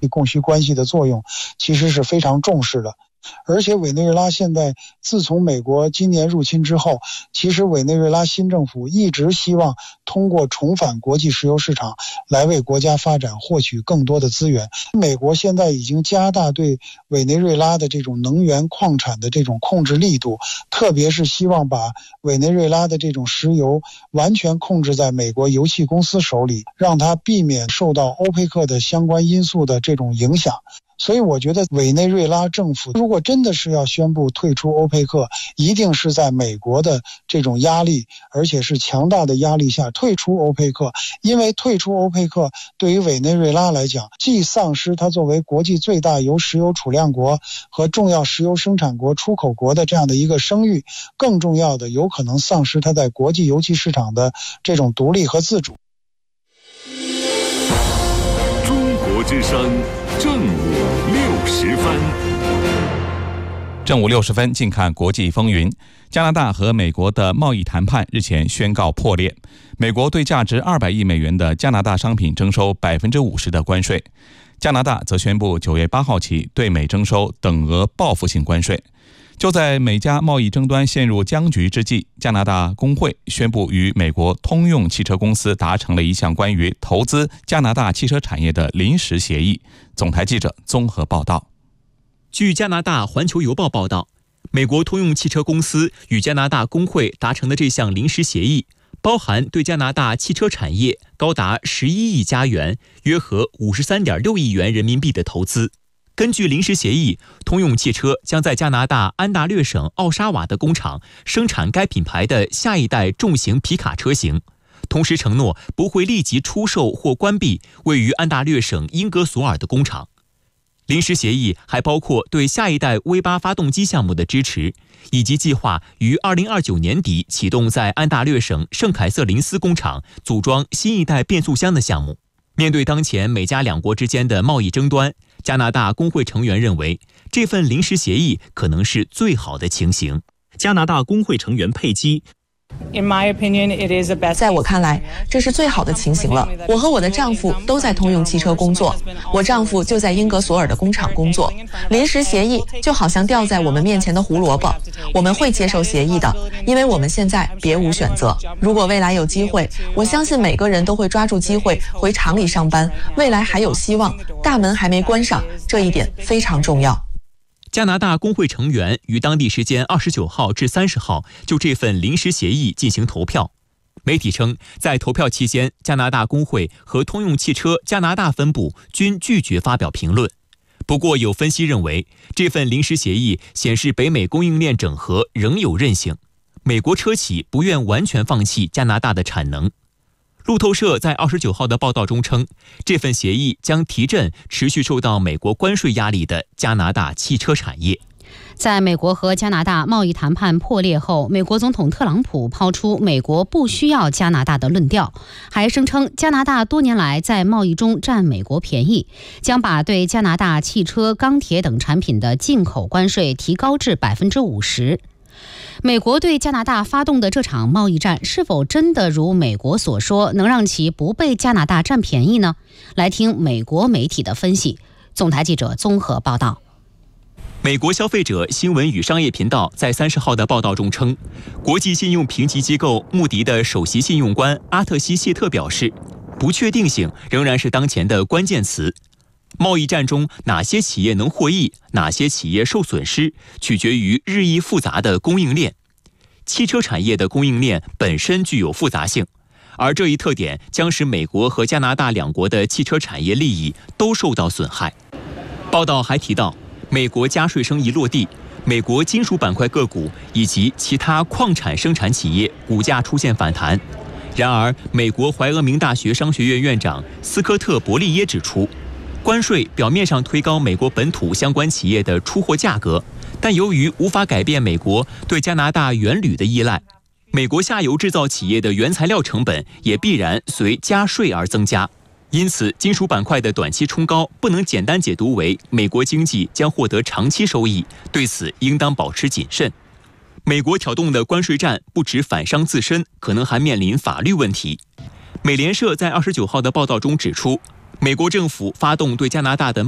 供需关系的作用，其实是非常重视的。而且委内瑞拉现在自从美国今年入侵之后，其实委内瑞拉新政府一直希望通过重返国际石油市场来为国家发展获取更多的资源。美国现在已经加大对委内瑞拉的这种能源矿产的这种控制力度，特别是希望把委内瑞拉的这种石油完全控制在美国油气公司手里，让它避免受到欧佩克的相关因素的这种影响。所以我觉得委内瑞拉政府如果真的是要宣布退出欧佩克，一定是在美国的这种压力，而且是强大的压力下退出欧佩克。因为退出欧佩克对于委内瑞拉来讲，既丧失它作为国际最大石油储量国和重要石油生产国出口国的这样的一个声誉，更重要的有可能丧失它在国际油气市场的这种独立和自主。 中国之声正午60分。 正午60分，近看国际风云。加拿大和美国的贸易谈判日前宣告破裂，美国对价值200亿美元的加拿大商品征收50%的关税，加拿大则宣布9月8号起对美征收等额报复性关税。就在美加贸易争端陷入僵局之际，加拿大工会宣布与美国通用汽车公司达成了一项关于投资加拿大汽车产业的临时协议。总台记者综合报道。 据加拿大环球邮报报道，美国通用汽车公司与加拿大工会达成的这项临时协议，包含对加拿大汽车产业高达11亿加元，约合53.6亿元人民币的投资。根据临时协议，通用汽车将在加拿大安大略省奥沙瓦的工厂生产该品牌的下一代重型皮卡车型，同时承诺不会立即出售或关闭位于安大略省英格索尔的工厂。临时协议还包括对下一代 V8 发动机项目的支持，以及计划于2029年底启动在安大略省圣凯瑟琳斯工厂组装新一代变速箱的项目。面对当前美加两国之间的贸易争端，加拿大工会成员认为，这份临时协议可能是最好的情形。 加拿大工会成员佩姬， 在我看来，这是最好的情形了。我和我的丈夫都在通用汽车工作，我丈夫就在英格索尔的工厂工作。临时协议就好像掉在我们面前的胡萝卜，我们会接受协议的，因为我们现在别无选择。如果未来有机会，我相信每个人都会抓住机会回厂里上班。未来还有希望，大门还没关上，这一点非常重要。 加拿大工会成员于当地时间29号至30号就这份临时协议进行投票。媒体称，在投票期间，加拿大工会和通用汽车加拿大分部均拒绝发表评论。不过，有分析认为，这份临时协议显示北美供应链整合仍有韧性，美国车企不愿完全放弃加拿大的产能。路透社在29号的报道中称，这份协议将提振持续受到美国关税压力的加拿大汽车产业。 在美国和加拿大贸易谈判破裂后，美国总统特朗普抛出美国不需要加拿大的论调，还声称加拿大多年来在贸易中占美国便宜，将把对加拿大汽车、钢铁等产品的进口关税提高至50%。美国对加拿大发动的这场贸易战，是否真的如美国所说，能让其不被加拿大占便宜呢？来听美国媒体的分析。总台记者综合报道。 美国消费者新闻与商业频道在30号的报道中称，国际信用评级机构穆迪的首席信用官阿特西谢特表示，不确定性仍然是当前的关键词。贸易战中哪些企业能获益，哪些企业受损失，取决于日益复杂的供应链。汽车产业的供应链本身具有复杂性，而这一特点将使美国和加拿大两国的汽车产业利益都受到损害。报道还提到，美国加税声一落地，美国金属板块个股以及其他矿产生产企业股价出现反弹。然而，美国怀俄明大学商学院院长斯科特·伯利耶指出，关税表面上推高美国本土相关企业的出货价格，但由于无法改变美国对加拿大原铝的依赖，美国下游制造企业的原材料成本也必然随加税而增加。因此，金属板块的短期冲高不能简单解读为美国经济将获得长期收益，对此应当保持谨慎。美国挑动的关税战不止反伤自身，可能还面临法律问题。美联社在29号的报道中指出，美国政府发动对加拿大的